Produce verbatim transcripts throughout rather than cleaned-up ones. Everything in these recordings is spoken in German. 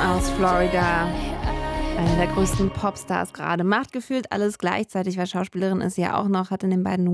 aus Florida. Eine der größten Popstars gerade. Macht gefühlt alles gleichzeitig, weil Schauspielerin ist ja auch noch, hat in den beiden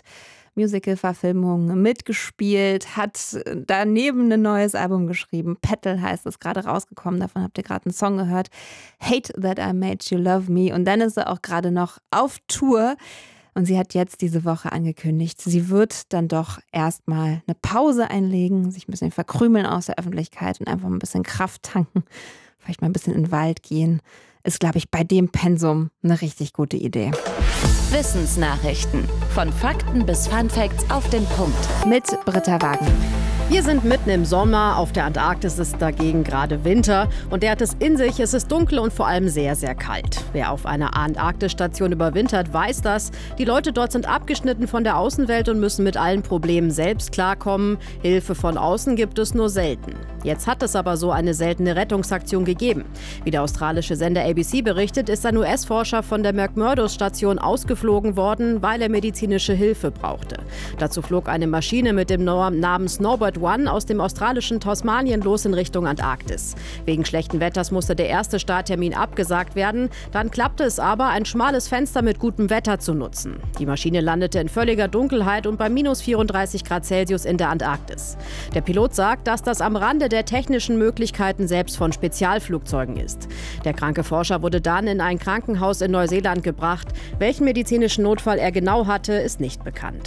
Wicked-Musical-Verfilmungen mitgespielt, hat daneben ein neues Album geschrieben. Petal heißt es, gerade rausgekommen. Davon habt ihr gerade einen Song gehört. Hate That I Made You Love Me. Und dann ist sie auch gerade noch auf Tour. Und sie hat jetzt diese Woche angekündigt, sie wird dann doch erstmal eine Pause einlegen, sich ein bisschen verkrümeln aus der Öffentlichkeit und einfach ein bisschen Kraft tanken. Vielleicht mal ein bisschen in den Wald gehen. Ist, glaube ich, bei dem Pensum eine richtig gute Idee. Wissensnachrichten. Von Fakten bis Funfacts auf den Punkt. Mit Britta Wagen. Wir sind mitten im Sommer, auf der Antarktis ist dagegen gerade Winter und der hat es in sich, es ist dunkel und vor allem sehr, sehr kalt. Wer auf einer Antarktisstation überwintert, weiß das. Die Leute dort sind abgeschnitten von der Außenwelt und müssen mit allen Problemen selbst klarkommen. Hilfe von außen gibt es nur selten. Jetzt hat es aber so eine seltene Rettungsaktion gegeben. Wie der australische Sender A B C berichtet, ist ein U S-Forscher von der McMurdo-Station ausgeflogen worden, weil er medizinische Hilfe brauchte. Dazu flog eine Maschine mit dem Namen Snowbird One aus dem australischen Tasmanien los in Richtung Antarktis. Wegen schlechten Wetters musste der erste Starttermin abgesagt werden. Dann klappte es aber, ein schmales Fenster mit gutem Wetter zu nutzen. Die Maschine landete in völliger Dunkelheit und bei minus vierunddreißig Grad Celsius in der Antarktis. Der Pilot sagt, dass das am Rande der technischen Möglichkeiten selbst von Spezialflugzeugen ist. Der kranke Forscher wurde dann in ein Krankenhaus in Neuseeland gebracht. Welchen medizinischen Notfall er genau hatte, ist nicht bekannt.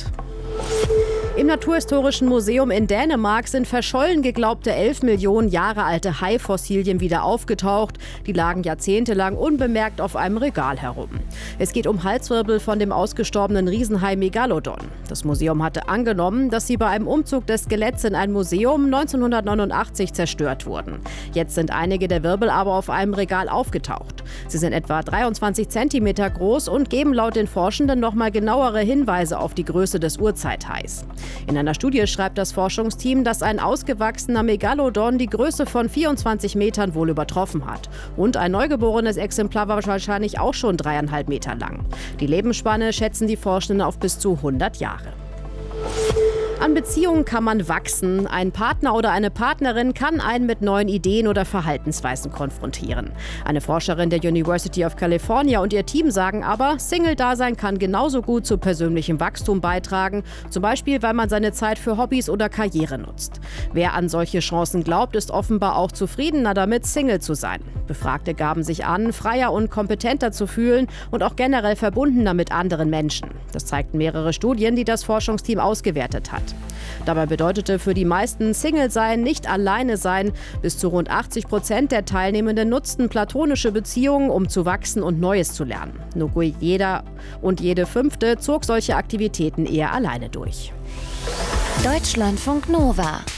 Im Naturhistorischen Museum in Dänemark sind verschollen geglaubte elf Millionen Jahre alte Haifossilien wieder aufgetaucht. Die lagen jahrzehntelang unbemerkt auf einem Regal herum. Es geht um Halswirbel von dem ausgestorbenen Riesenhai Megalodon. Das Museum hatte angenommen, dass sie bei einem Umzug des Skeletts in ein Museum neunzehnhundertneunundachtzig zerstört wurden. Jetzt sind einige der Wirbel aber auf einem Regal aufgetaucht. Sie sind etwa dreiundzwanzig Zentimeter groß und geben laut den Forschenden nochmal genauere Hinweise auf die Größe des Urzeithais. In einer Studie schreibt das Forschungsteam, dass ein ausgewachsener Megalodon die Größe von vierundzwanzig Metern wohl übertroffen hat. Und ein neugeborenes Exemplar war wahrscheinlich auch schon dreieinhalb Meter lang. Die Lebensspanne schätzen die Forschenden auf bis zu hundert Jahre. An Beziehungen kann man wachsen. Ein Partner oder eine Partnerin kann einen mit neuen Ideen oder Verhaltensweisen konfrontieren. Eine Forscherin der University of California und ihr Team sagen aber, Single-Dasein kann genauso gut zu persönlichem Wachstum beitragen. Zum Beispiel, weil man seine Zeit für Hobbys oder Karriere nutzt. Wer an solche Chancen glaubt, ist offenbar auch zufriedener damit, Single zu sein. Befragte gaben sich an, freier und kompetenter zu fühlen und auch generell verbundener mit anderen Menschen. Das zeigten mehrere Studien, die das Forschungsteam ausgewertet hat. Dabei bedeutete für die meisten Single sein, nicht alleine sein. Bis zu rund achtzig Prozent der Teilnehmenden nutzten platonische Beziehungen, um zu wachsen und Neues zu lernen. Nur jeder und jede Fünfte zog solche Aktivitäten eher alleine durch. Deutschlandfunk Nova